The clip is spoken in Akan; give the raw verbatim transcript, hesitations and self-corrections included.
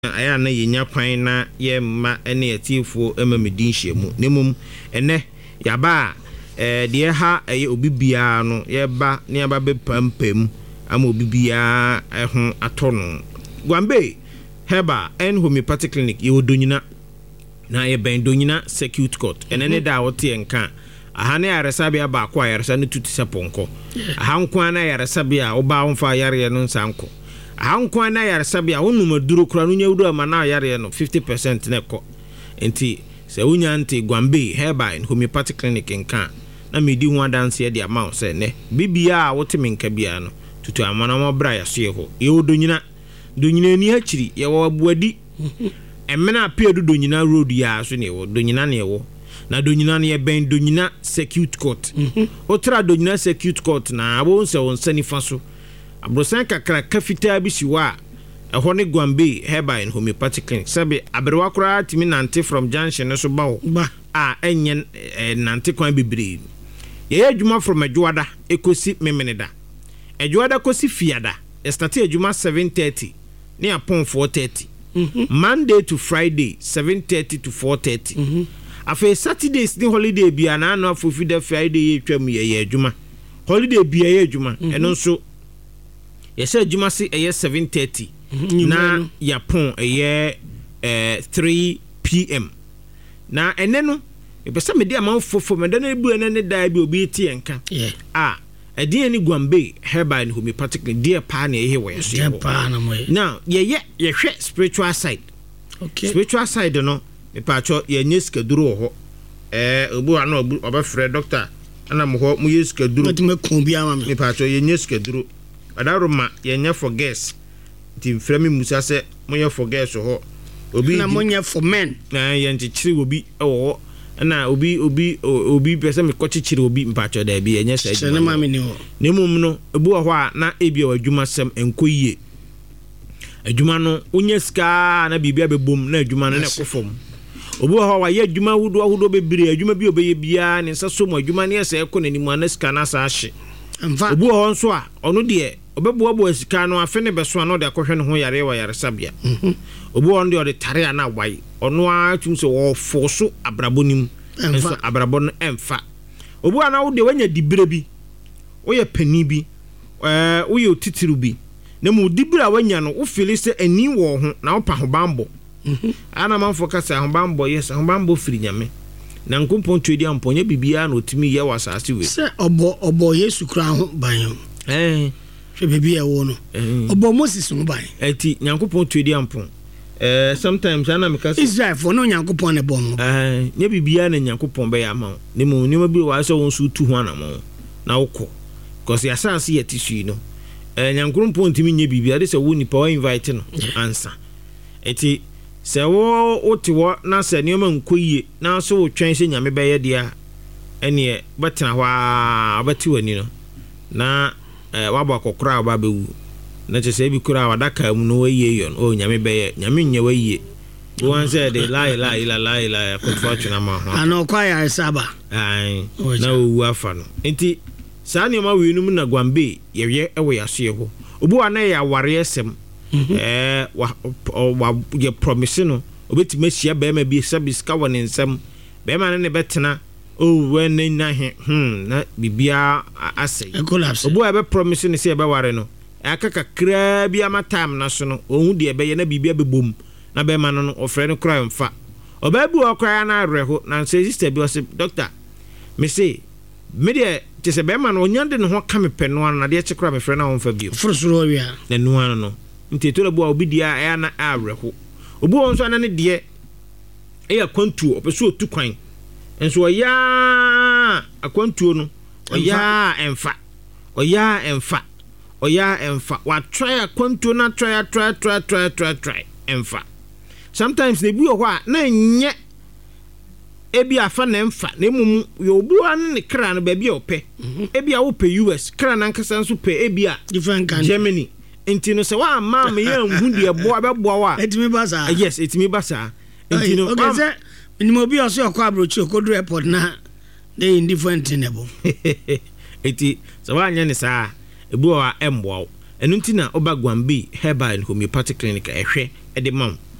aya na yenya kwan na ye ma ene yetiefo ema medin hyiemu nemum ene yaba eh de ha eye obibia no ye ba ne aba bepampam ama obibia ehun atono Gwambe Heba and Homeopathic Clinic ye wodonyina na ye ben donyina circuit court ene ne da wote enka aha ne yaresabia ba kwa yaresa ne tuti seponko aha nkwa na yaresabia oba wonfa yare no nsanko aha nkwa na yaresabia wonum aduro kura no nyawuru ama na yare no fifty percent ne ko enti se wonya nti Gwambe Heba and Homeopathic Clinic enka na medi ho adanse de amount se ne bibia wote menka bia no tutu amana mo bra yaso ye ho ye wodonyina donyina ni akiri ye wo abuadi emena apiedu donyina road ya so ne wo donyina ne wo na donyina ne ben donyina circuit court otra donyina circuit court na abo nse won sani faso abrosan kakra kafita bi siwa eho ne Gwambe Heba and Homeopathic Clinic sabe abrewa kura timi nante from junction so ba ba a enye nante kwan bibre ye adwuma from adwoada ekosi memeneda adwoada kosi fiada e start adwuma seven thirty ne apon four thirty mm-hmm. Monday to Friday seven thirty to four thirty mm-hmm. Afa Saturdays ni holiday bia na no afofi da Friday ye twam ye ye adwuma holiday bia ye adwuma mm-hmm. eno so ye se adwuma se ye seven thirty mm-hmm. na yapon ye eh, three p m na ene no e pesa me dia manfofo me da na ebu ene ne da bi obi ti enka yeah. ah Edi ni Gwambe Heba and Homeopathic dear pa na ehe wo yeso now ye ye ye hwe spiritual side okay spiritual side no me pa cho ye nyeska duro ho eh obu ana oba frɛ doctor ana mo ho mo yeska duro me ko bia ma me pa cho ye nyeska duro adaroma ye nya for gas ti frɛ me musa se mo ye for gas ho obi na mo nya for men na ye nchichiri obi ewo na obi obi obi pese me kochichiri obi mpacho da bi enye sa adwuma ne mame ne ho ne mum no ebu ho a na ebia adwuma sem enkoyie adwuma no unya ska na bibia bebom na adwuma no ne kofom obu ho wa ye adwuma hudo hudo bebire adwuma bi obeye bia ne nsaso mu adwuma ne ese ekọ nanimu na ska na sa ahye obu ho nso a ono de obebo bo asika no afe ne beso no de akohwe ne ho yare wa yare sabia obu on de o de tare ana wai ono a tumse wo foso abrabonim enso abrabon emfa obu ana wo de wanya dibire bi wo ye pani bi eh wo ye otitiru bi na mu dibire wanya no wo feel se ani wo ho na wo pa ho bambo ana manfo kasa ho bambo yes ho bambo firi nyame na nkompon twedi amponya bibia na otimi ye wasase we se obo obo Yesu kra ho ban eh hwe bibia wo no obo Moses ho ban eti nyankopon twedi ampon eh sometimes ana mekasa Israel for no nyankopon ne bom eh nya bibia na nyankopon be ya ma ne mu ne bi wa so won su tu ho ana mo na wokọ because ya sanse ye tisui no eh nyankopon ntimi nya bibia de se wo nipa wa invite no answer eti se wo oti wo na se ne ma nkoyie na so wo twen se nyame be ye dia ene betena hwa beti wani no na eh wabo akokora ba bewu na che se bi kura wadaka mu no waye yon o nyame beye nyame nya waye won say de la la la la la ko fortune ma ho ana kwa ya saba ai na owu afa no enti sa ne ma we num na Gwambe ye ye ewe yaso ye ho obu ana ya ware esem eh wa ye promise no obeti mahia be ma bi sabiska woni nsem be ma ne betena o when na he hmm na bibia asay obu e be promise ne se be ware no akaka kra bia matam na so no ohun de be ye na bibia bebom na be ma no no ofre no kra mfa obabu okra na areho na say sister bi o say doctor me say me de te se be ma no onyande ne ho ka me pe no na de chekra me fre na ho mfa bio frusuro wia na no ano no nti to le bo obi dia ya na areho obu won so na ne de e ya kwantu opeso otu kwan enso oya akwantu no oya emfa oya emfa oya emfa wa try a kwantu na try try try try try try emfa sometimes ne bi o hwa na nye ebi afa na emfa na mumu yo obu an ne kra no ba bi ope ebi a wo pe U S kra na nkasa nso pe ebi a different country Germany enti no se wa ma me ya nhu de bo abeboa wa etimi basa yes etimi basa enti no okay say minimo bi oso akwa abrochi okodu airport na they in different nebo enti so wa anya ne saa ebu wa emboa enu nti na oba Gwambe Heba and Homeopathic Clinic ehwe ɛde ma wo